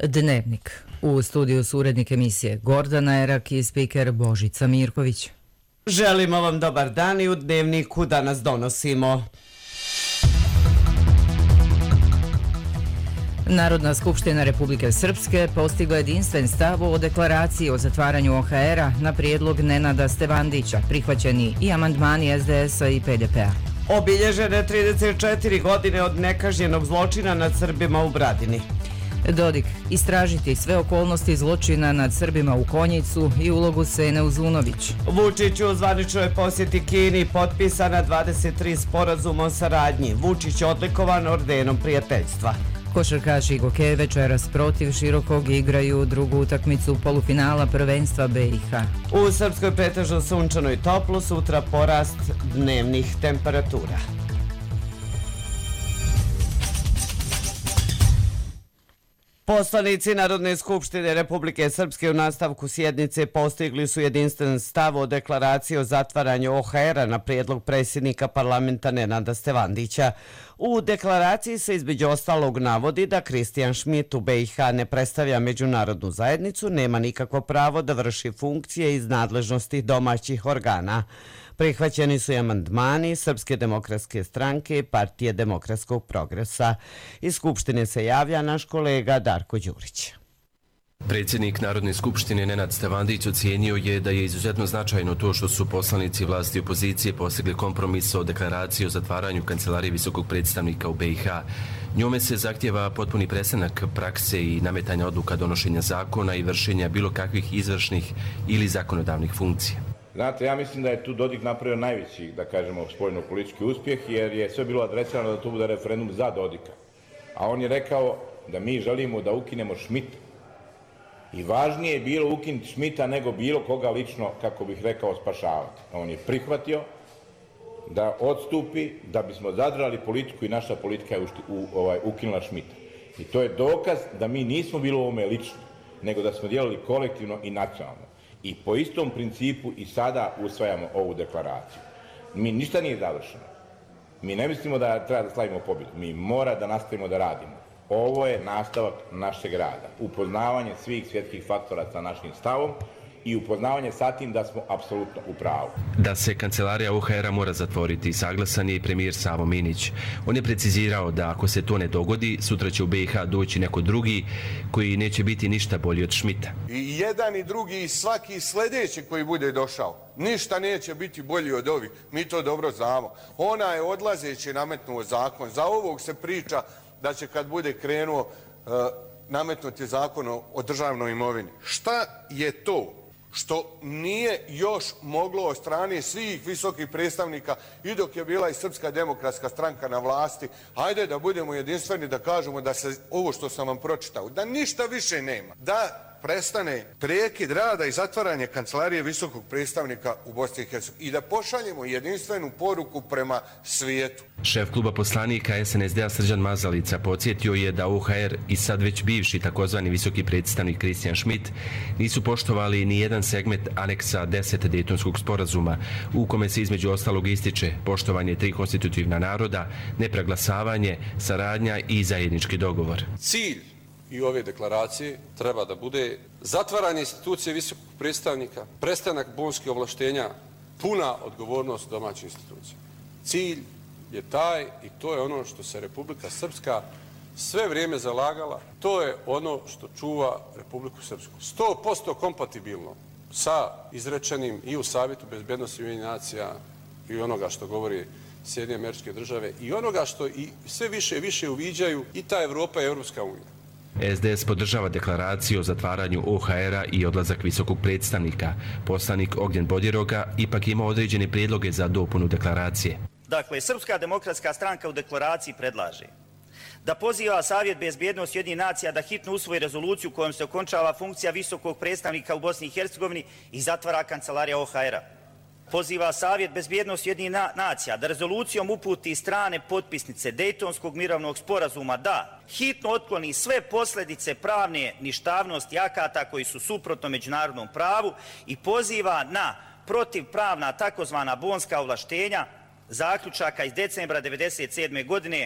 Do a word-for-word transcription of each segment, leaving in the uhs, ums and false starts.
Dnevnik. U studiju su urednik emisije Gordana Erak i spiker Božica Mirković. Želimo vam dobar dan i u Dnevniku danas donosimo. Narodna skupština Republike Srpske postigla jedinstven stav o deklaraciji o zatvaranju O H R-a na prijedlog Nenada Stevandića, prihvaćeni i amandmani S D S-a i P D P-a. Obilježene trideset četiri godine od nekažnjenog zločina nad Srbima u Bradini. Dodik, istražiti sve okolnosti zločina nad Srbima u Konjicu i ulogu Sene Uzunović. Vučić u zvaničnoj posjeti Kini potpisana dvadeset tri sporazuma o saradnji. Vučić odlikovan ordenom prijateljstva. Košarkaši Goke večeras protiv Širokog igraju drugu utakmicu polufinala prvenstva B i H. U Srpskoj pretežno sunčano i toplo, sutra porast dnevnih temperatura. Poslanici Narodne skupštine Republike Srpske u nastavku sjednice postigli su jedinstven stav o deklaraciji o zatvaranju O H R-a na prijedlog predsjednika parlamenta Nenada Stevandića. U deklaraciji se između ostalog navodi da Kristijan Šmit u B i H ne predstavlja međunarodnu zajednicu, nema nikakvo pravo da vrši funkcije iz nadležnosti domaćih organa. Prihvaćeni su i amandmani Srpske demokratske stranke i Partije demokratskog progresa. Iz Skupštine se javlja naš kolega Darko Đurić. Predsjednik Narodne skupštine Nenad Stevandić ocijenio je da je izuzetno značajno to što su poslanici vlasti i opozicije postigli kompromis o deklaraciji o zatvaranju Kancelarije visokog predstavnika u B i H. Njome se zahtjeva potpuni prestanak prakse i nametanja odluka donošenja zakona i vršenja bilo kakvih izvršnih ili zakonodavnih funkcija. Znate, ja mislim da je tu Dodik napravio najveći, da kažemo, spoljno-politički uspjeh, jer je sve bilo adresirano da to bude referendum za Dodika. A on je rekao da mi želimo da ukinemo Šmita. I važnije je bilo ukinuti Šmita nego bilo koga lično, kako bih rekao, spašavati. On je prihvatio da odstupi, da bismo zadrali politiku i naša politika je u, ovaj, ukinula Šmita. I to je dokaz da mi nismo bili u ovome lično, nego da smo djelali kolektivno i nacionalno. I po istom principu i sada usvajamo ovu deklaraciju. Mi ništa nije završeno. Mi ne mislimo da treba da slavimo pobjedu. Mi mora da nastavimo da radimo. Ovo je nastavak našeg rada. Upoznavanje svih svjetskih faktora sa našim stavom i upoznavanje sa tim da smo apsolutno u pravu. Da se Kancelarija O H R-a mora zatvoriti, saglasan je i premijer Savo Minić. On je precizirao da ako se to ne dogodi, sutra će u B i H doći neko drugi koji neće biti ništa bolji od Šmita. I jedan i drugi i svaki sljedeći koji bude došao, ništa neće biti bolji od ovih. Mi to dobro znamo. Ona je odlazeći nametnuo zakon. Za ovog se priča da će kad bude krenuo uh, nametnuti zakon o državnoj imovini. Šta je to što nije još moglo od strane svih visokih predstavnika i dok je bila i Srpska demokratska stranka na vlasti, hajde da budemo jedinstveni da kažemo da se ovo što sam vam pročitao, da ništa više nema, da prestane prekid rada i zatvaranje Kancelarije visokog predstavnika u Bosni i Hercegovini i da pošaljemo jedinstvenu poruku prema svijetu. Šef kluba poslanika S N S D-a Srđan Mazalica podsjetio je da O H R i sad već bivši takozvani visoki predstavnik Kristijan Šmit nisu poštovali ni jedan segment aneksa deset Dejtonskog sporazuma u kome se između ostalog ističe poštovanje tri konstitutivna naroda, nepreglasavanje, saradnja i zajednički dogovor. Cilj i ove deklaracije treba da bude zatvaranje institucije visokog predstavnika, prestanak bonskih ovlaštenja, puna odgovornost domaćih institucija. Cilj je taj i to je ono što se Republika Srpska sve vrijeme zalagala. To je ono što čuva Republiku Srpsku. sto posto kompatibilno sa izrečenim i u Savjetu bezbednosti Ujedinjenih nacija i onoga što govori Sjedinjene Američke Države i onoga što i sve više i više uviđaju i ta Evropa i Europska unija. S D S podržava deklaraciju o zatvaranju O H R-a i odlazak visokog predstavnika. Poslanik Ognjen Bodiroga ipak ima određene prijedloge za dopunu deklaracije. Dakle, Srpska demokratska stranka u deklaraciji predlaže da poziva Savjet bezbjednosti Ujedinjenih nacija da hitno usvoji rezoluciju kojom se okončava funkcija visokog predstavnika u Bosni i Hercegovini i zatvara Kancelarija O H R-a. Poziva Savjet bezbjednosti Ujedinjenih nacija da rezolucijom uputi strane potpisnice Dejtonskog mirovnog sporazuma da hitno otkloni sve posljedice pravne ništavnosti akata koji su suprotno međunarodnom pravu i poziva na protivpravna takozvana bonska ovlaštenja zaključaka iz decembra devedeset sedme godine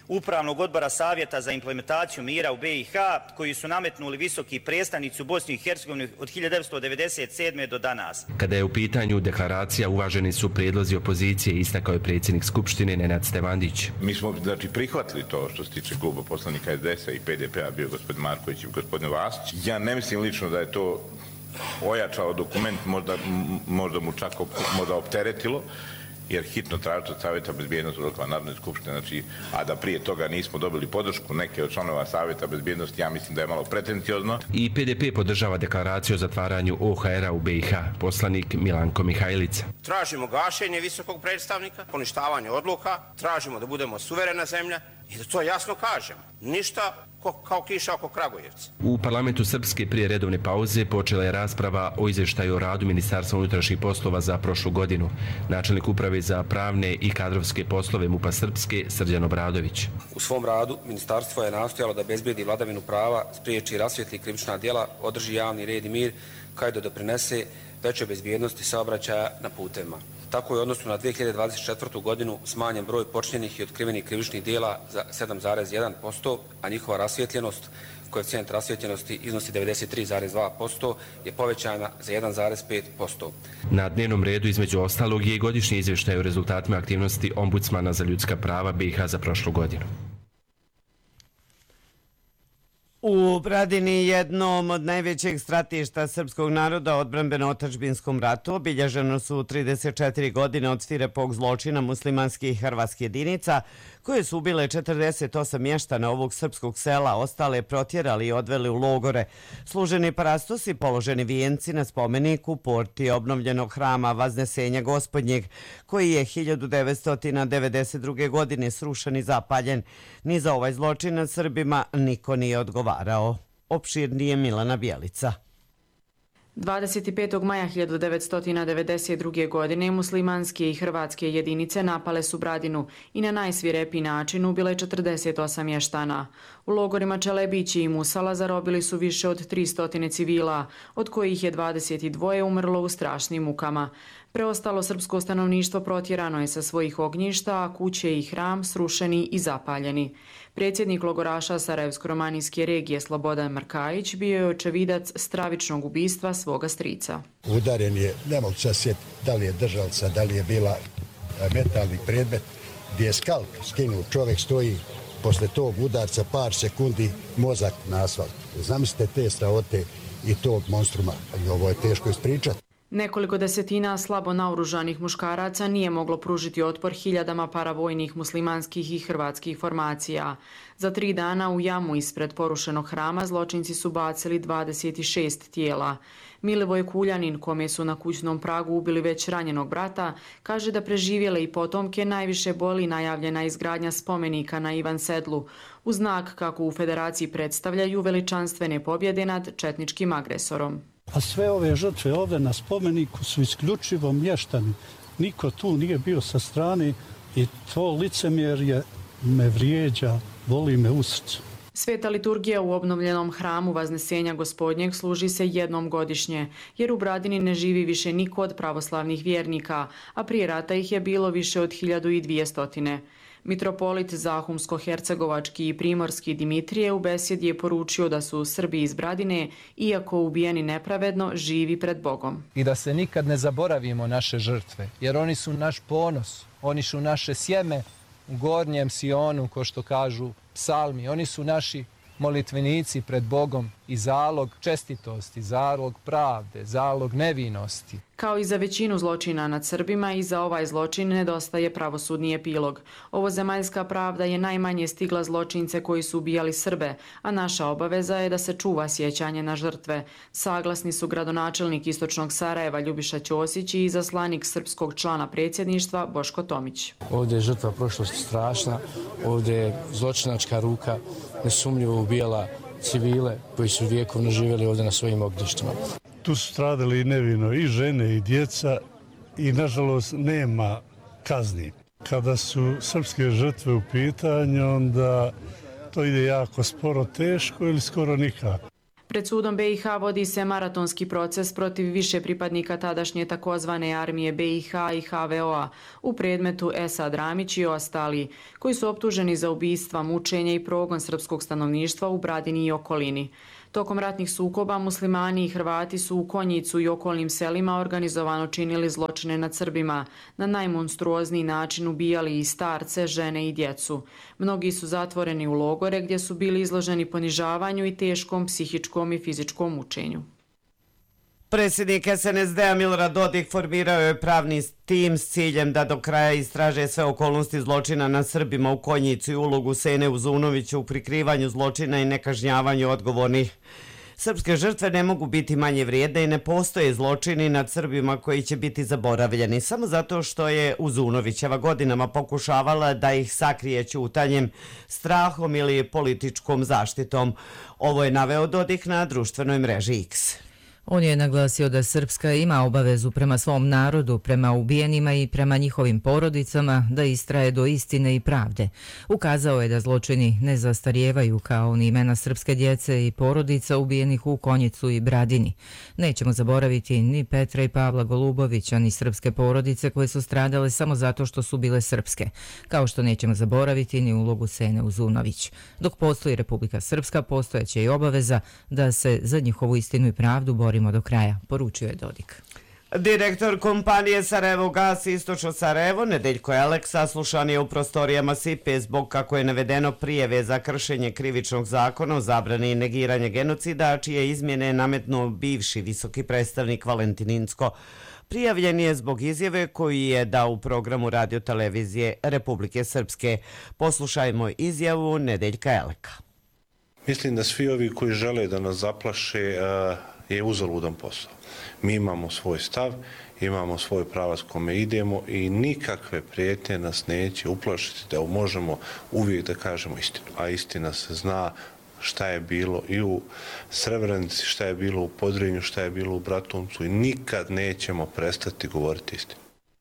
Upravnog odbora Savjeta za implementaciju mira u B i H koji su nametnuli visoki predstavnici u Bosni i Hercegovini od hiljadu devetsto devedeset sedme do danas. Kada je u pitanju deklaracija, uvaženi su prijedlozi opozicije, istakao je predsjednik Skupštine Nenad Stevandić. Mi smo znači prihvatili to što se tiče kluba poslanika S D S-a i P D P-a, bio gospodin Marković i gospodin Vasić. Ja ne mislim lično da je to ojačao dokument, možda, možda mu čak op, možda opteretilo, jer hitno tražiti od Savjeta bezbjednosti odluka Narodne skupštine, znači, a da prije toga nismo dobili podršku neke od članova Savjeta bezbjednosti, ja mislim da je malo pretenciozno. I P D P podržava deklaraciju o zatvaranju O H R-a u B i H, poslanik Milanko Mihajlica. Tražimo gašenje visokog predstavnika, poništavanje odluka, tražimo da budemo suverena zemlja i da to jasno kažemo. Ništa ko, kao kiša oko Kragujevca. U parlamentu Srpske prije redovne pauze počela je rasprava o izvještaju o radu Ministarstva unutrašnjih poslova za prošlu godinu. Načelnik uprave za pravne i kadrovske poslove MUP-a Srpske Srđan Obradović. U svom radu ministarstvo je nastojalo da bezbedi vladavinu prava, spriječi rasvijetli krivična djela, održi javni red i mir, kao i da doprinese većoj bezbjednosti saobraćaja na putevima. Tako je u odnosu na dvije hiljade dvadeset četvrtu. godinu smanjen broj počinjenih i otkrivenih krivičnih djela za sedam zarez jedan posto, a njihova rasvijetljenost, koeficijent rasvijetljenosti iznosi devedeset tri zarez dva posto, je povećana za jedan zarez pet posto. Na dnevnom redu između ostalog je i godišnji izvještaj o rezultatima aktivnosti Ombudsmana za ljudska prava B i H za prošlu godinu. U Bradini, jednom od najvećeg stratišta srpskog naroda u odbrambeno-otadžbinskom ratu, obilježeno su trideset četiri godine od svirepog zločina muslimanskih i hrvatskih jedinica, koje su ubile četrdeset osam mještana ovog srpskog sela, ostale protjerali i odveli u logore. Služeni parastosi, položeni vijenci na spomeniku porti obnovljenog hrama Vaznesenja Gospodnjeg, koji je hiljadu devetsto devedeset druge. godine srušen i zapaljen. Ni za ovaj zločin nad Srbima niko nije odgovarao. Opširnije Milana Bjelica. dvadeset petog maja hiljadu devetsto devedeset druge. godine muslimanske i hrvatske jedinice napale su Bradinu i na najsvirepiji način ubile četrdeset osam mještana. U logorima Čelebići i Musala zarobili su više od tristo civila, od kojih je dvadeset dva umrlo u strašnim mukama. Preostalo srpsko stanovništvo protjerano je sa svojih ognjišta, a kuće i hram srušeni i zapaljeni. Predsjednik logoraša Sarajevsko-romanijske regije Slobodan Markajić bio je očevidac stravičnog ubistva svoga strica. Udaren je, ne mogu se sjetiti da li je držalca, da li je bila metalni predmet, gdje je skalp skinuo, čovjek stoji, posle tog udarca par sekundi mozak na asfalt. Zamislite te strahote i tog monstruma, i ovo je teško ispričati. Nekoliko desetina slabo naoružanih muškaraca nije moglo pružiti otpor hiljadama paravojnih muslimanskih i hrvatskih formacija. Za tri dana u jamu ispred porušenog hrama zločinci su bacili dvadeset šest tijela. Milivoj Kuljanin, kome su na kućnom pragu ubili već ranjenog brata, kaže da preživjele i potomke najviše boli najavljena izgradnja spomenika na Ivan Sedlu, u znak kako u federaciji predstavljaju veličanstvene pobjede nad četničkim agresorom. A sve ove žrtve ovdje na spomeniku su isključivo mještani. Niko tu nije bio sa strane i to licemjerje me vrijeđa, boli me u srcu. Sveta liturgija u obnovljenom hramu Vaznesenja Gospodnjeg služi se jednom godišnje, jer u Bradini ne živi više niko od pravoslavnih vjernika, a prije rata ih je bilo više od hiljadu dvjesto. Mitropolit Zahumsko-hercegovački i primorski Dimitrije u besjedi je poručio da su Srbi iz Bradine, iako ubijeni nepravedno, živi pred Bogom. I da se nikad ne zaboravimo naše žrtve, jer oni su naš ponos, oni su naše sjeme u gornjem Sionu, ko što kažu psalmi, oni su naši molitvenici pred Bogom i zalog čestitosti, zalog pravde, zalog nevinosti. Kao i za većinu zločina nad Srbima, i za ovaj zločin nedostaje pravosudni epilog. Ovozemaljska pravda je najmanje stigla zločince koji su ubijali Srbe, a naša obaveza je da se čuva sjećanje na žrtve. Saglasni su gradonačelnik Istočnog Sarajeva Ljubiša Ćosić i izaslanik srpskog člana predsjedništva Boško Tomić. Ovdje je žrtva prošlosti strašna, ovdje je zločinačka ruka nesumnjivo ubijala civile koji su vjekovno živjeli ovdje na svojim ognjištima. Tu su stradali i nevino i žene i djeca i nažalost nema kazni. Kada su srpske žrtve u pitanju, onda to ide jako sporo, teško ili skoro nikako. Pred sudom B i H vodi se maratonski proces protiv više pripadnika tadašnje takozvane armije B i H i H V O-a u predmetu Esad Ramić i ostali, koji su optuženi za ubistva, mučenje i progon srpskog stanovništva u Bradini i okolini. Tokom ratnih sukoba muslimani i Hrvati su u Konjicu i okolnim selima organizovano činili zločine nad Srbima, na najmonstruozniji način ubijali i starce, žene i djecu. Mnogi su zatvoreni u logore gdje su bili izloženi ponižavanju i teškom psihičkom i fizičkom mučenju. Predsjednik S N S D-a Milorad Dodik formirao je pravni tim s ciljem da do kraja istraže sve okolnosti zločina nad Srbima u Konjicu i ulogu Sene Uzunovića u prikrivanju zločina i nekažnjavanju odgovornih. Srpske žrtve ne mogu biti manje vrijedne i ne postoje zločini nad Srbima koji će biti zaboravljeni samo zato što je Uzunovićeva godinama pokušavala da ih sakrije ćutanjem, strahom ili političkom zaštitom. Ovo je naveo Dodik na društvenoj mreži X. On je naglasio da Srpska ima obavezu prema svom narodu, prema ubijenima i prema njihovim porodicama da istraje do istine i pravde. Ukazao je da zločini ne zastarijevaju kao ni imena srpske djece i porodica ubijenih u Konjicu i Bradini. Nećemo zaboraviti ni Petra i Pavla Golubovića, ni srpske porodice koje su stradale samo zato što su bile srpske, kao što nećemo zaboraviti ni ulogu Sene Uzunović. Dok postoji Republika Srpska, postojeće i obaveza da se za njihovu istinu i pravdu bori do kraja, poručio je Dodik. Direktor kompanije Sarajevo Gas Istočno Sarajevo, Nedeljko Elek, saslušan je u prostorijama S I P E zbog, kako je navedeno, prijeve za kršenje krivičnog zakona o zabrani i negiranja genocida, čije izmjene je nametnuo bivši visoki predstavnik Valentin Incko. Prijavljen je zbog izjave koju je dao u programu radiotelevizije Republike Srpske. Poslušajmo izjavu Nedeljka Eleka. Mislim da svi ovi koji žele da nas zaplaše je uzaludan posao. Mi imamo svoj stav, imamo svoj pravac kome idemo i nikakve prijetnje nas neće uplašiti da možemo uvijek da kažemo istinu. A istina se zna šta je bilo i u Srebrenici, šta je bilo u Podrinju, šta je bilo u Bratuncu i nikad nećemo prestati govoriti istinu.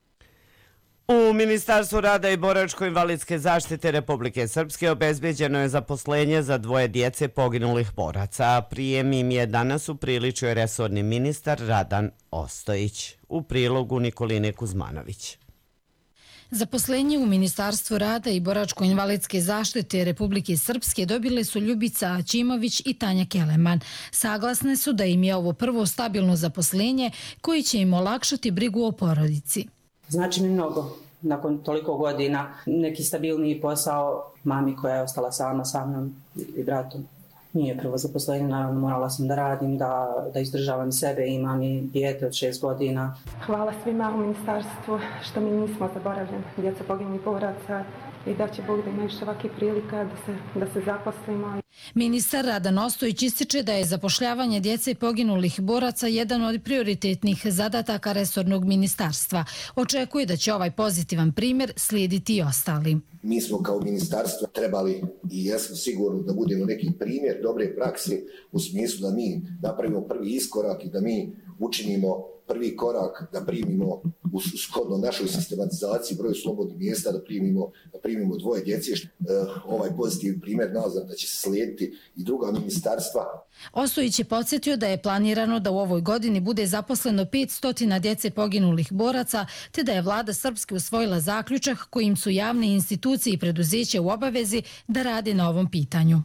U Ministarstvu rada i boračko-invalidske zaštite Republike Srpske obezbeđeno je zaposlenje za dvoje djece poginulih boraca. Prijem im je danas upriličio resorni ministar Radan Ostojić. U prilogu Nikoline Kuzmanović. Zaposlenje u Ministarstvu rada i boračko-invalidske zaštite Republike Srpske dobile su Ljubica Aćimović i Tanja Keleman. Saglasne su da im je ovo prvo stabilno zaposlenje koji će im olakšati brigu o porodici. Znači mi mnogo. Nakon toliko godina neki stabilniji posao mami koja je ostala sama sa mnom i bratom. Nije prvo zaposlenje, naravno morala sam da radim, da, da izdržavam sebe, imam i dijete od šest godina. Hvala svima u ministarstvu što mi nismo zaboravljeni, djeca poginulih boraca, i da će Bog da ima više ovakvih prilika da se, da se zaposlimo. Ministar Radan Ostojić ističe da je zapošljavanje djece poginulih boraca jedan od prioritetnih zadataka resornog ministarstva. Očekuje da će ovaj pozitivan primjer slijediti i ostali. Mi smo kao ministarstvo trebali i jesmo sigurno da budemo neki primjer dobre prakse u smislu da mi napravimo prvi iskorak i da mi učinimo prvi korak da primimo u shodno našoj sistematizaciji broju slobodnih mjesta, da primimo, da primimo dvoje djece. Ovaj pozitivni primjer nazad da će se slijediti i druga ministarstva. Ostojić je podsjetio da je planirano da u ovoj godini bude zaposleno petsto djece poginulih boraca, te da je vlada Srpske usvojila zaključak kojim su javne institucije i preduzeće u obavezi da rade na ovom pitanju.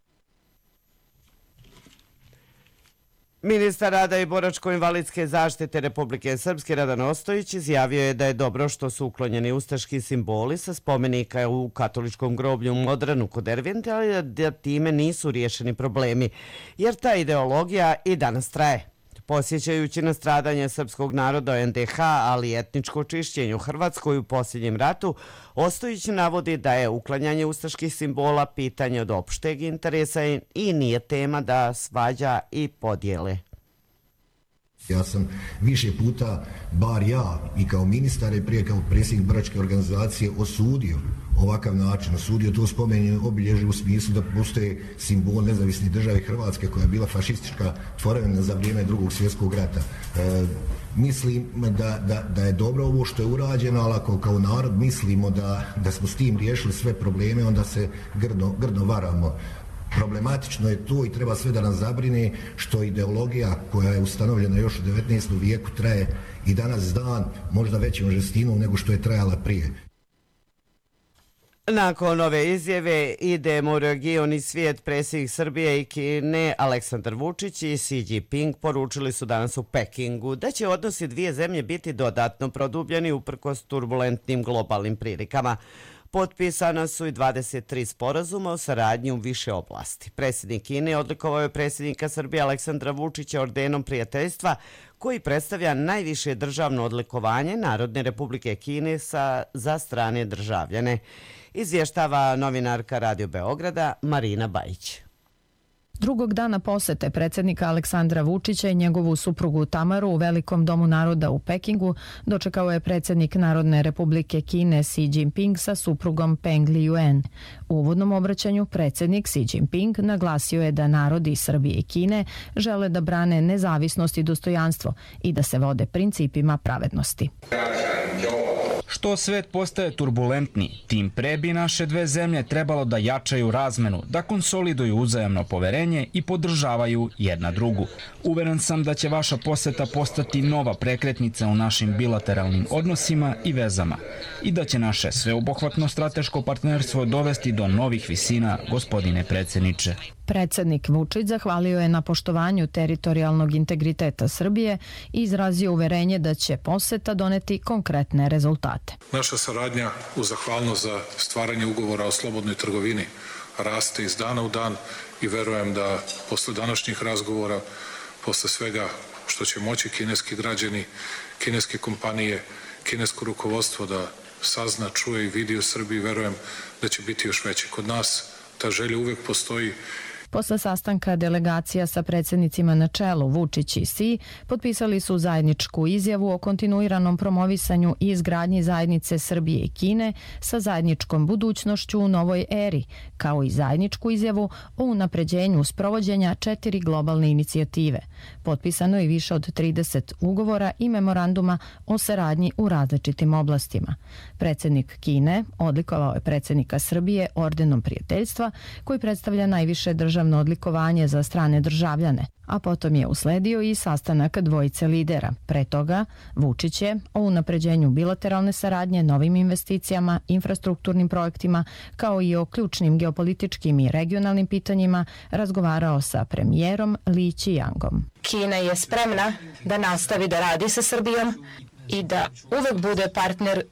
Ministar rada i boračko-invalidske zaštite Republike Srpske Radan Ostojić izjavio je da je dobro što su uklonjeni ustaški simboli sa spomenika u katoličkom groblju u Modranu kod Dervente, ali da time nisu riješeni problemi, jer ta ideologija i danas traje. Posjećajući na stradanje srpskog naroda u N D H, ali i etničko čišćenje u Hrvatskoj u posljednjem ratu, Ostojić navodi da je uklanjanje ustaških simbola pitanje od opšteg interesa i nije tema da svađa i podjele. Ja sam više puta, bar ja i kao ministar i prije kao predsjednik boračke organizacije, osudio ovakav način, osudio to spomenje obilježje u smislu da postoje simbol nezavisne države Hrvatske koja je bila fašistička tvorevina za vrijeme drugog svjetskog rata. E, mislim da, da, da je dobro ovo što je urađeno, ali ako kao narod mislimo da, da smo s tim riješili sve probleme, onda se grdno, grdno varamo. Problematično je to i treba sve da nas zabrine što ideologija koja je ustanovljena još u devetnaestom vijeku traje i danas dan možda većom žestinom nego što je trajala prije. Nakon ove izjave idemo u region i svijet. Predsjednik Srbije i Kine Aleksandar Vučić i Xi Jinping poručili su danas u Pekingu da će odnosi dvije zemlje biti dodatno produbljeni uprkos turbulentnim globalnim prilikama. Potpisana su i dvadeset tri sporazuma o saradnji u više oblasti. Predsjednik Kine odlikovao je predsjednika Srbije Aleksandra Vučića ordenom prijateljstva koji predstavlja najviše državno odlikovanje Narodne Republike Kine sa, za strane državljane. Izvještava novinarka Radio Beograda Marina Bajić. Drugog dana posete predsjednika Aleksandra Vučića i njegovu suprugu Tamaru u Velikom domu naroda u Pekingu dočekao je predsjednik Narodne Republike Kine Xi Jinping sa suprugom Peng Liyuan. U uvodnom obraćanju predsjednik Xi Jinping naglasio je da narodi Srbije i Kine žele da brane nezavisnost i dostojanstvo i da se vode principima pravednosti. Što svet postaje turbulentni, tim pre bi naše dve zemlje trebalo da jačaju razmenu, da konsoliduju uzajamno poverenje i podržavaju jedna drugu. Uveren sam da će vaša poseta postati nova prekretnica u našim bilateralnim odnosima i vezama i da će naše sveobuhvatno strateško partnerstvo dovesti do novih visina, gospodine predsjedniče. Predsjednik Vučić zahvalio je na poštovanju teritorijalnog integriteta Srbije i izrazio uverenje da će poseta doneti konkretne rezultate. Naša saradnja u zahvalnost za stvaranje ugovora o slobodnoj trgovini raste iz dana u dan i verujem da posle današnjih razgovora, posle svega što će moći kineski građani, kineske kompanije, kinesko rukovodstvo da sazna, čuje i vidi u Srbiji, verujem da će biti još veće. Kod nas ta želja uvek postoji. Posle sastanka delegacija sa predsjednicima na čelu Vučić i Xi potpisali su zajedničku izjavu o kontinuiranom promovisanju i izgradnji zajednice Srbije i Kine sa zajedničkom budućnošću u novoj eri, kao i zajedničku izjavu o unapređenju sprovođenja četiri globalne inicijative. Potpisano je više od trideset ugovora i memoranduma o saradnji u različitim oblastima. Predsjednik Kine odlikovao je predsjednika Srbije ordenom prijateljstva koji predstavlja najviše državno odlikovanje za strane državljane, a potom je usledio i sastanak dvojice lidera. Pre toga, Vučić je o unapređenju bilateralne saradnje, novim investicijama, infrastrukturnim projektima, kao i o ključnim geopolitičkim i regionalnim pitanjima razgovarao sa premijerom Li Qiangom. Kina je spremna da nastavi da radi sa Srbijom i da uvek bude partner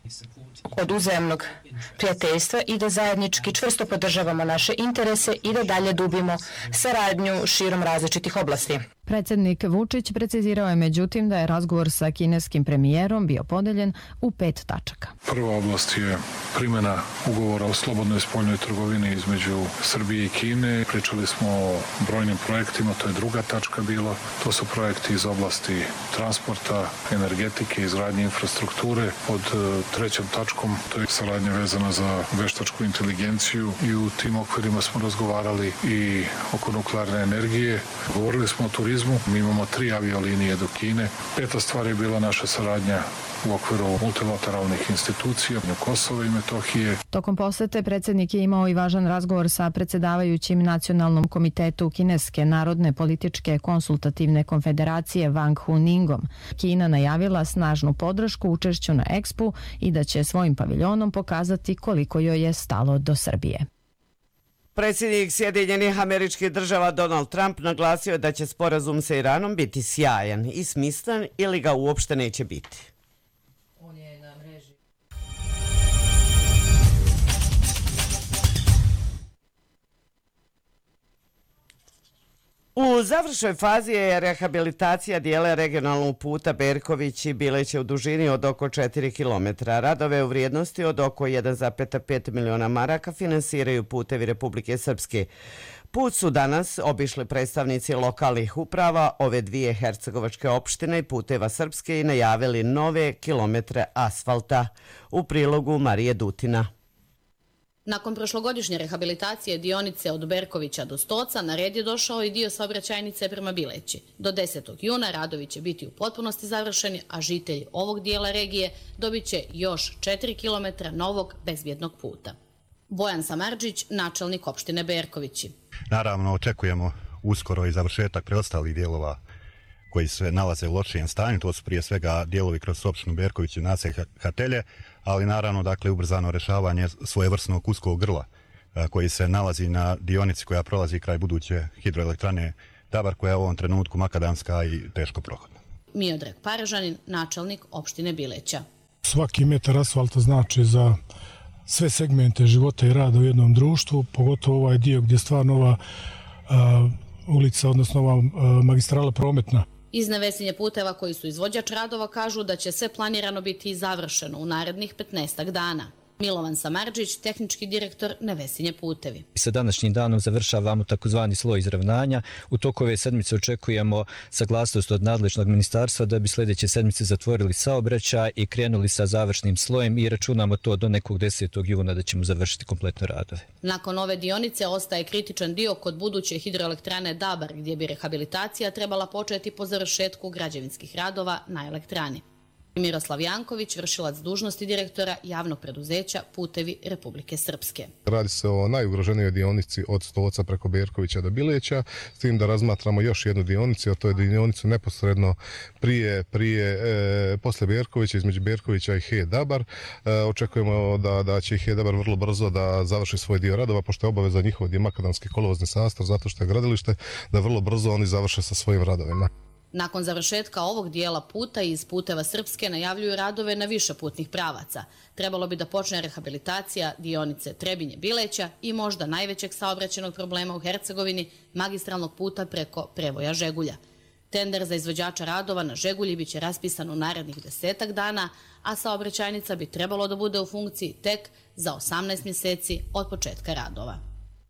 od uzajamnog prijateljstva i da zajednički čvrsto podržavamo naše interese i da dalje dubimo saradnju širom različitih oblasti. Predsjednik Vučić precizirao je međutim da je razgovor sa kineskim premijerom bio podeljen u pet tačaka. Prva oblast je primjena ugovora o slobodnoj spoljnoj trgovini između Srbije i Kine. Pričali smo o brojnim projektima, to je druga tačka bila. To su projekti iz oblasti transporta, energetike, izgradnje infrastrukture. Pod trećom tačkom to je saradnja vezana za veštačku inteligenciju i u tim okvirima smo razgovarali i oko nuklearne energije. Govorili smo o turizmu. Mi imamo tri aviolinije do Kine. Peta stvar je bila naša saradnja u okviru multilateralnih institucija u Kosovo i Metohije. Tokom posete predsjednik je imao i važan razgovor sa predsjedavajućim Nacionalnom komitetu Kineske narodne političke konsultativne konfederacije Wang Huningom. Kina najavila snažnu podršku učešću na Expu i da će svojim paviljonom pokazati koliko joj je stalo do Srbije. Predsjednik Sjedinjenih Američkih Država Donald Trump naglasio je da će sporazum sa Iranom biti sjajan i smislen ili ga uopšte neće biti. U završnoj fazi je rehabilitacija dijela regionalnog puta Berković i Bileće u dužini od oko četiri kilometra. Radove u vrijednosti od oko jedan zarez pet miliona maraka finansiraju Putevi Republike Srpske. Put su danas obišli predstavnici lokalnih uprava ove dvije hercegovačke opštine i Puteva Srpske i najavili nove kilometre asfalta. U prilogu Marije Dutina. Nakon prošlogodišnje rehabilitacije dionice od Berkovića do Stoca, na red je došao i dio saobraćajnice prema Bileći. Do desetog juna radovi će biti u potpunosti završeni, a žitelji ovog dijela regije dobit će još četiri kilometra novog bezbjednog puta. Bojan Samardžić, načelnik opštine Berkovići. Naravno, očekujemo uskoro i završetak preostalih dijelova koji se nalaze u lošijem stanju. To su prije svega dijelovi kroz opštinu Berković i naselje Hatelje, ali naravno dakle ubrzano rješavanje svojevrsnog uskog grla koji se nalazi na dionici koja prolazi kraj buduće hidroelektrane Dabar, koja je u ovom trenutku makadamska i teško prohodna. Miodrag Paražanin, načelnik opštine Bileća. Svaki metar asfalta znači za sve segmente života i rada u jednom društvu, pogotovo ovaj dio gdje je stvarno ova a, ulica, odnosno ova a, magistrala prometna. Iz Nevesinje puteva koji su izvođač radova kažu da će sve planirano biti završeno u narednih petnaestak dana. Milovan Samardžić, tehnički direktor Nevesinje putevi. Sa današnjim danom završavamo takozvani sloj izravnanja. U toku ove sedmice očekujemo saglasnost od nadležnog ministarstva da bi sljedeće sedmice zatvorili saobraćaj i krenuli sa završnim slojem i računamo to do nekog desetog juna da ćemo završiti kompletno radove. Nakon ove dionice ostaje kritičan dio kod buduće hidroelektrane Dabar, gdje bi rehabilitacija trebala početi po završetku građevinskih radova na elektrani. Miroslav Janković, vršilac dužnosti direktora javnog preduzeća Putevi Republike Srpske. Radi se o najugroženijoj dionici od Stoca preko Berkovića do Bileća, s tim da razmatramo još jednu dionicu, a to je dionicu neposredno prije, prije e, posle Berkovića, između Berkovića i He Dabar. E, očekujemo da, da će He Dabar vrlo brzo da završi svoj dio radova, pošto je obaveza njihov je makadamski kolovozni sastav, zato što je gradilište, da vrlo brzo oni završe sa svojim radovima. Nakon završetka ovog dijela puta iz Puteva Srpske najavljuju radove na više putnih pravaca. Trebalo bi da počne rehabilitacija dionice Trebinje-Bileća i možda najvećeg saobraćajnog problema u Hercegovini, magistralnog puta preko Prevoja Žegulja. Tender za izvođača radova na Žegulji biće raspisan u narednih desetak dana, a saobraćajnica bi trebalo da bude u funkciji tek za osamnaest mjeseci od početka radova.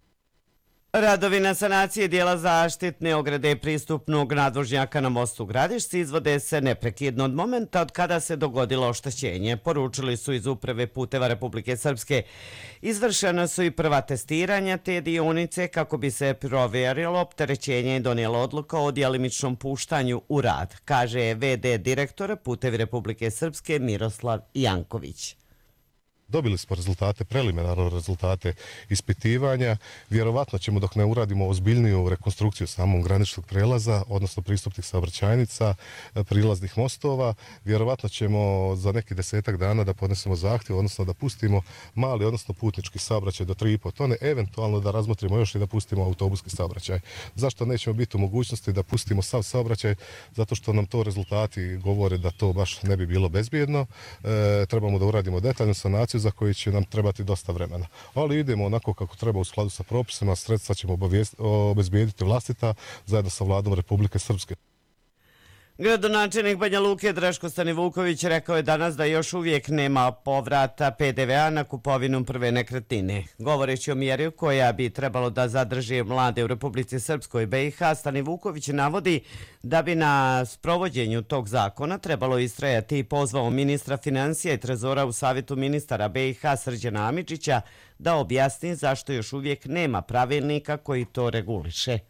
Radovi na sanaciji dijela zaštitne ograde pristupnog nadvožnjaka na mostu Gradišci izvode se neprekidno od momenta od kada se dogodilo oštećenje. Poručili su iz Uprave puteva Republike Srpske. Izvršena su i prva testiranja te dionice kako bi se provjerilo opterećenje i donijela odluka o djelimičnom puštanju u rad, kaže ve de direktora Putevi Republike Srpske Miroslav Janković. Dobili smo rezultate, preliminarno rezultate ispitivanja. Vjerovatno ćemo, dok ne uradimo ozbiljniju rekonstrukciju samog graničnog prelaza, odnosno pristupnih saobraćajnica, prilaznih mostova, vjerovatno ćemo za neki desetak dana da podnesemo zahtjev, odnosno da pustimo mali, odnosno putnički saobraćaj do tri i po tone, eventualno da razmotrimo još i da pustimo autobuski saobraćaj. Zašto nećemo biti u mogućnosti da pustimo sav saobraćaj? Zato što nam to rezultati govore da to baš ne bi bilo bezbjedno. E, trebamo da uradimo detaljnu sanaciju za koji će nam trebati dosta vremena. Ali idemo onako kako treba u skladu sa propisima, sredstva ćemo obezbijediti vlastita zajedno sa vladom Republike Srpske. Gradonačelnik Banja Luke Draško Stanivuković rekao je danas da još uvijek nema povrata pe de ve a na kupovinu prve nekretnine. Govoreći o mjeri koja bi trebalo da zadrži mlade u Republici Srpskoj be i ha, Stanivuković navodi da bi na sprovođenju tog zakona trebalo istrajati i pozvao ministra financija i trezora u savjetu ministara be i ha Srđana Amidžića da objasni zašto još uvijek nema pravilnika koji to reguliše.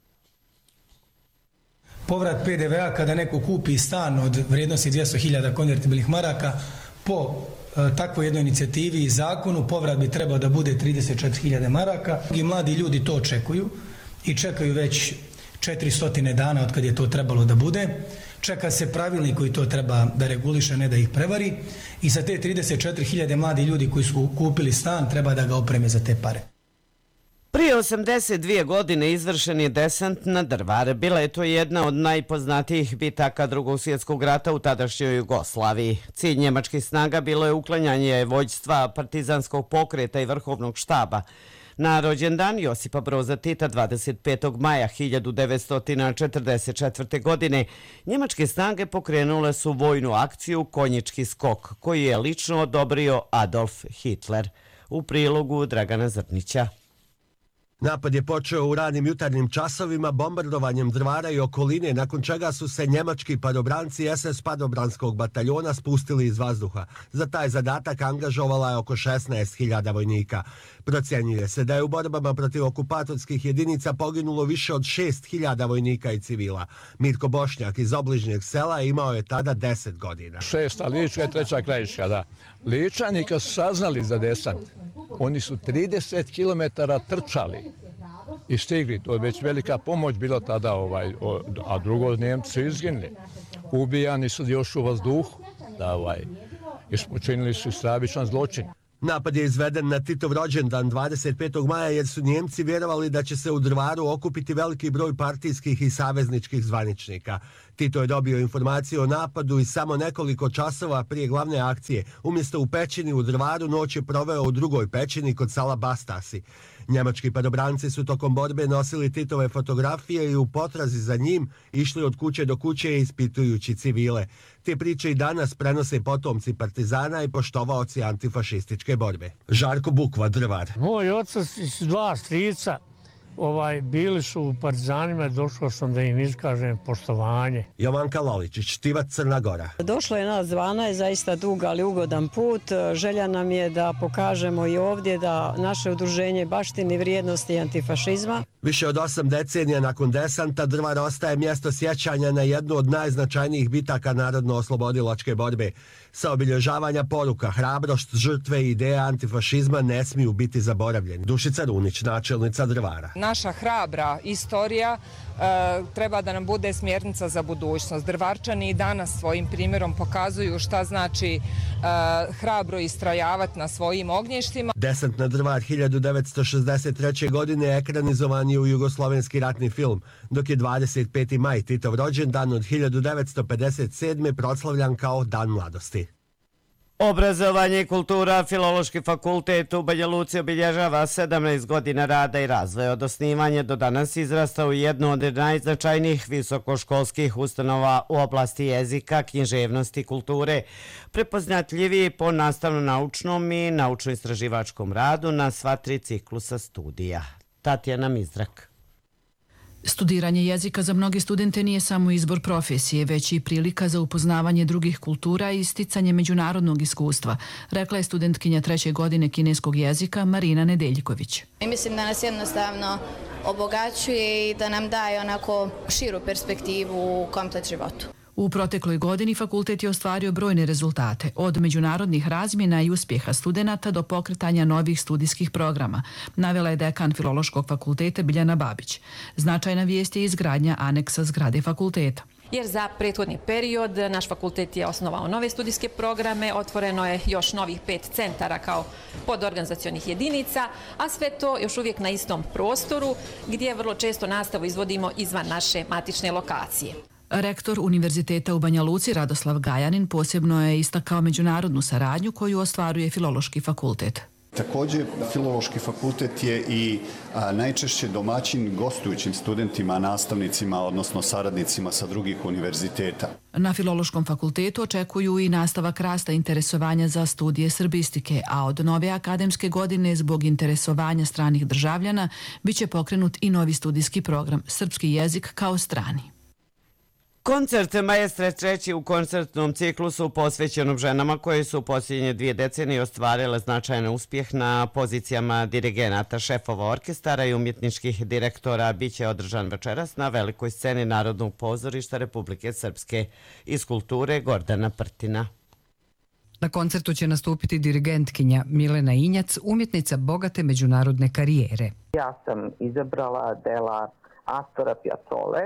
Povrat pe de ve a kada neko kupi stan od vrijednosti dvjesto hiljada konvertibilnih maraka po e, takvoj jednoj inicijativi i zakonu povrat bi trebao da bude trideset četiri hiljade maraka. I mladi ljudi to očekuju i čekaju već četiristo dana od kad je to trebalo da bude. Čeka se pravilnik koji to treba da reguliše, ne da ih prevari. I sa te trideset četiri hiljade mladi ljudi koji su kupili stan treba da ga opreme za te pare. Prije osamdeset dvije godine izvršen je desant na Drvar. Bila je to jedna od najpoznatijih bitaka Drugog svjetskog rata u tadašnjoj Jugoslaviji. Cilj njemačkih snaga bilo je uklanjanje vođstva partizanskog pokreta i vrhovnog štaba. Na rođendan Josipa Broza Tita dvadeset petog maja hiljadu devetsto četrdeset četvrte. godine njemačke snage pokrenule su vojnu akciju Konjički skok, koji je lično odobrio Adolf Hitler. U prilogu Dragana Zrnića. Napad je počeo u ranim jutarnjim časovima bombardovanjem Drvara i okoline, nakon čega su se njemački padobranci es es padobranskog bataljona spustili iz vazduha. Za taj zadatak angažovala je oko šesnaest hiljada vojnika. Procjenjuje se da je u borbama protiv okupatorskih jedinica poginulo više od šest hiljada vojnika i civila. Mirko Bošnjak iz obližnjeg sela imao je tada deset godina. Šesta Lička i treća Krajiška, da. Ličani kad su saznali za desant, oni su trideset kilometara trčali i stigli. To je već velika pomoć bilo tada, ovaj, a drugo Njemci su izginuli. Ubijani su još u vazduhu, da, ovaj, počinili su stravičan zločin. Napad je izveden na Titov rođendan dvadeset petog maja jer su Njemci vjerovali da će se u Drvaru okupiti veliki broj partijskih i savezničkih zvaničnika. Tito je dobio informaciju o napadu i samo nekoliko časova prije glavne akcije. Umjesto u pećini u Drvaru, noć je proveo u drugoj pećini kod sela Bastasi. Njemački padobranci su tokom borbe nosili Titove fotografije i u potrazi za njim išli od kuće do kuće ispitujući civile. Te priče i danas prenose potomci partizana i poštovaoci antifašističke borbe. Žarko Bukva, Drvar. Moj otac i dva strica ovaj, bili su u partizanima, došao sam da im iskažem poštovanje. Jovanka Loličić, Tivac, Crna Gora. Došlo je nas dvanaest, zaista dug, ali ugodan put. Želja nam je da pokažemo i ovdje da naše udruženje baštini vrijednosti antifašizma. Više od osam decenija nakon desanta Drvar ostaje mjesto sjećanja na jednu od najznačajnijih bitaka narodno-oslobodilačke borbe. Sa obilježavanja poruka, hrabrost, žrtve i ideje antifašizma ne smiju biti zaboravljeni. Dušica Runić, načelnica Drvara. Naša hrabra istorija e, treba da nam bude smjernica za budućnost. Drvarčani i danas svojim primjerom pokazuju šta znači e, hrabro istrajavati na svojim ognjištima. Desant na Drvar hiljadu devetsto šezdeset treće. godine ekranizovan je u jugoslovenski ratni film, dok je dvadeset peti maj, Titov rođendan od hiljadu devetsto pedeset sedme. proslavljan kao Dan mladosti. Obrazovanje i kultura, Filološki fakultet u Banja Luci obilježava sedamnaest godina rada i razvoja. Od osnivanja do danas izrastao u jednu od najznačajnijih visokoškolskih ustanova u oblasti jezika, književnosti i kulture, prepoznatljiviji po nastavno-naučnom i naučno-istraživačkom radu na sva tri ciklusa studija. Tatjana Mizrak. Studiranje jezika za mnoge studente nije samo izbor profesije, već i prilika za upoznavanje drugih kultura i isticanje međunarodnog iskustva, rekla je studentkinja treće godine kineskog jezika Marina Nedeljković. I mislim da nas jednostavno obogaćuje i da nam daje onako širu perspektivu u komplet životu. U protekloj godini fakultet je ostvario brojne rezultate, od međunarodnih razmjena i uspjeha studenata do pokretanja novih studijskih programa, navela je dekan Filološkog fakulteta Biljana Babić. Značajna vijest je izgradnja aneksa zgrade fakulteta. Jer za prethodni period naš fakultet je osnovao nove studijske programe, otvoreno je još novih pet centara kao podorganizacionih jedinica, a sve to još uvijek na istom prostoru gdje vrlo često nastavu izvodimo izvan naše matične lokacije. Rektor Univerziteta u Banja Luci Radoslav Gajanin posebno je istakao međunarodnu saradnju koju ostvaruje Filološki fakultet. Također, Filološki fakultet je i a, najčešće domaćin gostujućim studentima, nastavnicima, odnosno saradnicima sa drugih univerziteta. Na Filološkom fakultetu očekuju i nastavak rasta interesovanja za studije srbistike, a od nove akademske godine zbog interesovanja stranih državljana biće pokrenut i novi studijski program Srpski jezik kao strani. Koncert Maestre treći u koncertnom ciklusu posvećenom ženama koje su u posljednje dvije decenije ostvarile značajan uspjeh na pozicijama dirigenata, šefova orkestara i umjetničkih direktora biće održan večeras na velikoj sceni Narodnog pozorišta Republike Srpske. Iz kulture Gordana Prtina. Na koncertu će nastupiti dirigentkinja Milena Injac, umjetnica bogate međunarodne karijere. Ja sam izabrala dela Astora Piazzole.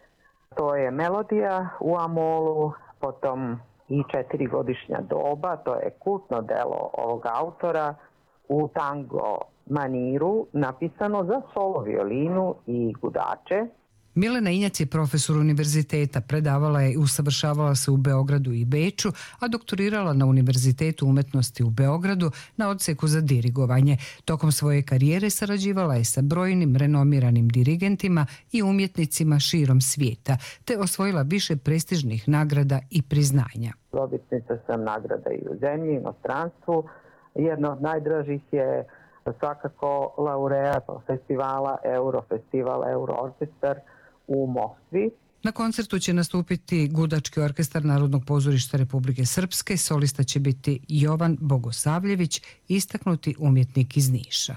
To je Melodija u Amolu, potom i četirigodišnja doba, to je kultno delo ovog autora u tango maniru, napisano za solo violinu i gudače. Milena Injac je profesor univerziteta, predavala je i usavršavala se u Beogradu i Beču, a doktorirala na Univerzitetu umetnosti u Beogradu na odseku za dirigovanje. Tokom svoje karijere sarađivala je sa brojnim renomiranim dirigentima i umjetnicima širom svijeta, te osvojila više prestižnih nagrada i priznanja. Dobitnica sam nagrada i u zemlji, i inostranstvu. Jedna od najdražih je svakako laureat festivala Eurofestival Euroorkestar u Moskvi. Na koncertu će nastupiti Gudački orkestar Narodnog pozorišta Republike Srpske, solista će biti Jovan Bogosavljević, istaknuti umjetnik iz Niša.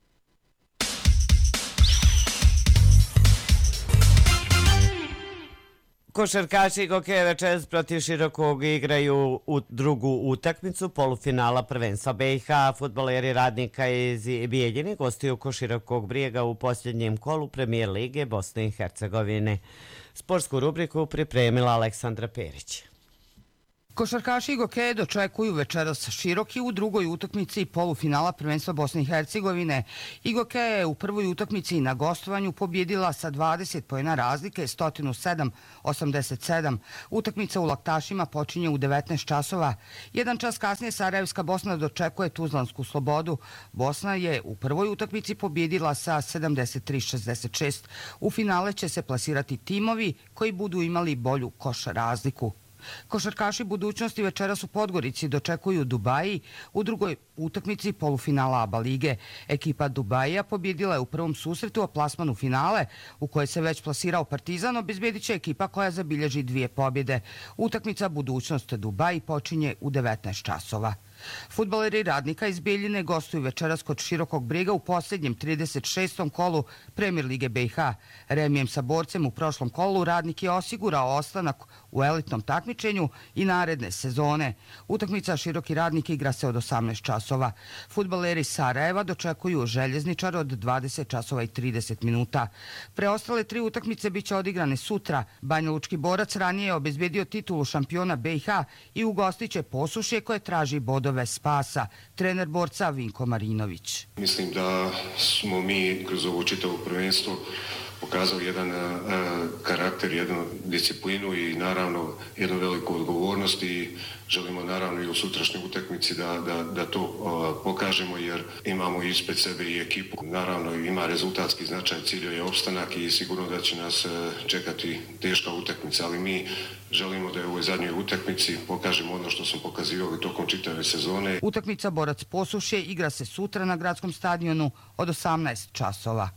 Košarkaši Gokeja večeras protiv Širokog igraju u drugu utakmicu polufinala prvenstva B i H. Fudbaleri Radnika iz Bijeljine gostuju kod Širokog Brijega u posljednjem kolu Premijer lige Bosne i Hercegovine. Sportsku rubriku pripremila Aleksandra Perić. Košarkaši Gokeje dočekuju večeras Široki u drugoj utakmici polufinala prvenstva Bosne i Hercegovine. Gokeja je u prvoj utakmici na gostovanju pobjedila sa dvadeset poena razlike, sto sedam osamdeset sedam. Utakmica u Laktašima počinje u devetnaest časova. Jedan čas kasnije Sarajevska Bosna dočekuje Tuzlansku Slobodu. Bosna je u prvoj utakmici pobjedila sa sedamdeset tri šezdeset šest. U finale će se plasirati timovi koji budu imali bolju koš razliku. Košarkaši budućnosti večeras u Podgorici dočekuju Dubaji u drugoj utakmici polufinala ABA lige. Ekipa Dubajija pobjedila je u prvom susretu o plasmanu finale u kojoj se već plasirao Partizan, obezbedit će ekipa koja zabilježi dvije pobjede. Utakmica budućnost Dubaji počinje u devetnaest časova. Fudbaleri Radnika iz Bijeljine gostuju večeras kod Širokog Brijega u posljednjem trideset šestom kolu Premijer lige B i H. Remijem sa Borcem u prošlom kolu Radnik je osigurao ostanak u elitnom takmičenju i naredne sezone. Utakmica Široki Radnik igra se od osamnaest časova. Fudbaleri Sarajeva dočekuju Željezničar od dvadeset časova i trideset minuta. Preostale tri utakmice biće odigrane sutra. Banja Lučki Borac ranije je obezbedio titulu šampiona B i H i ugostiće Posušje koje traži bodove spasa. Trener Borca Vinko Marinović. Mislim da smo mi kroz ovo čitavo prvenstvo pokazali jedan a, karakter, jednu disciplinu i naravno jednu veliku odgovornost i želimo naravno i u sutrašnjoj utakmici da, da, da to a, pokažemo jer imamo ispred sebe i ekipu. Naravno ima rezultatski značaj, cilj je opstanak i sigurno da će nas a, čekati teška utakmica, ali mi želimo da je u ovoj zadnjoj utakmici pokažemo ono što smo pokazivali tokom čitave sezone. Utakmica Borac Posušje igra se sutra na gradskom stadionu od osamnaest časova.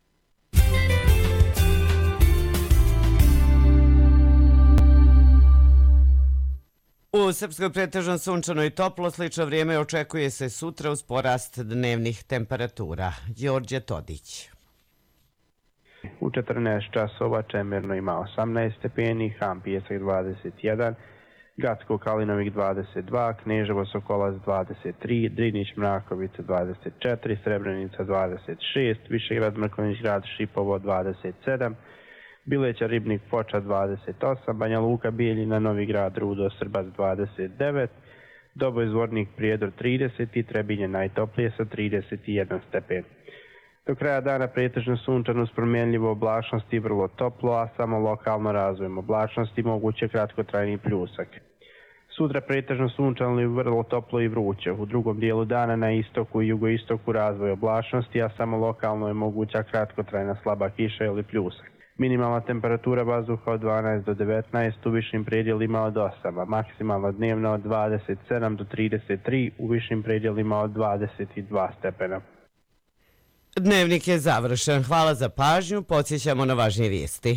U Srpskoj pretežno sunčano i toplo, slično vrijeme očekuje se sutra uz porast dnevnih temperatura. Đorđe Todić. U četrnaest časova Čemerno ima osamnaest stepeni, Ham Pijesak dvadeset jedan, Gacko Kalinovik dvadeset dva, Kneževo Sokolac dvadeset tri, Drinić Mrakovica dvadeset četiri, Srebrenica dvadeset šest, Višegrad Mrkonjić Grad Šipovo dvadeset sedam, Bileća Ribnik Foča dvadeset osam, Banja Luka Bijeljina Novi Grad Rudo Srbac dvadeset devet, Doboj Zvornik Prijedor trideset i Trebinje najtoplije sa trideset jedan stepen. Do kraja dana pretežno sunčano uz promjenljivu oblačnost i vrlo toplo, a samo lokalno razvojem oblačnosti moguće kratkotrajni pljusak. Sutra pretežno sunčano i vrlo toplo i vruće. U drugom dijelu dana na istoku i jugoistoku razvoj oblačnosti, a samo lokalno je moguća kratkotrajna slaba kiša ili pljusak. Minimalna temperatura vazduha od dvanaest do devetnaest, u višim predjelima od osam, a maksimalna dnevna od dvadeset sedam do trideset tri, u višim predjelima od dvadeset dva stepena. Dnevnik je završen. Hvala za pažnju. Podsjećamo na važnije vijesti.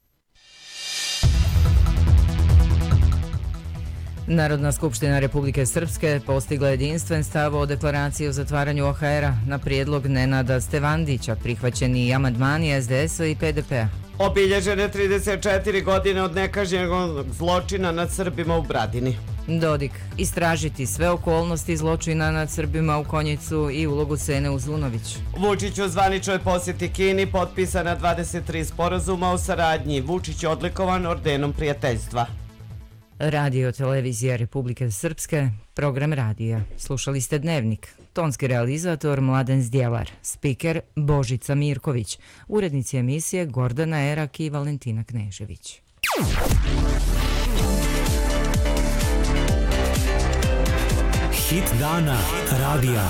Narodna skupština Republike Srpske postigla jedinstven stav o deklaraciji o zatvaranju O H R-a na prijedlog Nenada Stevandića, prihvaćeni i amandmani S D S-a i P D P-a. Obilježene trideset četiri godine od nekažnjenog zločina nad Srbima u Bradini. Dodik, istražiti sve okolnosti zločina nad Srbima u Konjicu i ulogu Sene Uzunović. Vučić u zvaničnoj posjeti Kini, potpisana dvadeset tri sporazuma o saradnji. Vučić je odlikovan ordenom prijateljstva. Radio Televizija Republike Srpske, program radija. Slušali ste Dnevnik. Tonski realizator Mladen Zdjelar, spiker Božica Mirković, urednici emisije Gordana Erak i Valentina Knežević. Hit dana radija.